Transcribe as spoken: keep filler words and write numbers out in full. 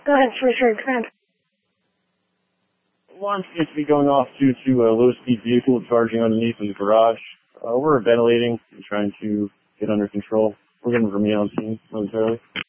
Go ahead, three three, command. Alarm seems to be going off due to a low-speed vehicle charging underneath in the garage. Uh, we're ventilating and trying to get under control. We're looking for me on scene momentarily.